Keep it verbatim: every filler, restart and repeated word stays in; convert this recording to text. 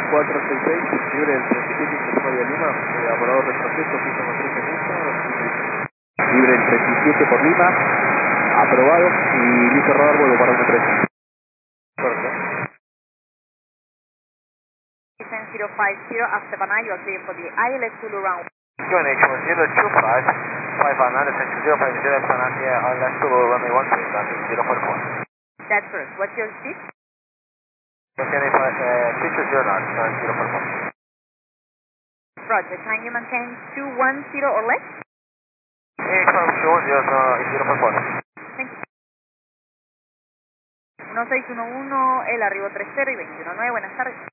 cuatro seis seis, libre del treinta y siete, Intermedia Lima, elaborado retroceso, piso con trece minutos, libre del treinta y siete por Lima, aprobado y listo rodar vuelo para una tres. Correcto. ten zero five zero, after Havana, you are clear for the I L S Zulu round. Q N H one zero two five, five Havana, descent zero five zero, Havana, I L S Zulu, runway one three, landing zero four four. That's correct. What's your speed? Q N H three two zero knots, zero four four. Roger, can you maintain two one zero or less? eight five two one zero, zero four four. Thank you. uno seis uno uno, el arribo tres cero y veintiuno nueve, buenas tardes.